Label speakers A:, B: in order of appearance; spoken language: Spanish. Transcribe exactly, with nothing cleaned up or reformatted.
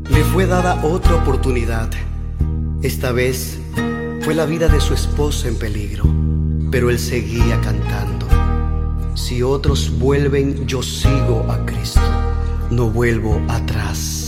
A: Le fue dada otra oportunidad. Esta vez fue la vida de su esposa en peligro, pero él seguía cantando: si otros vuelven, yo sigo a Cristo, no vuelvo atrás.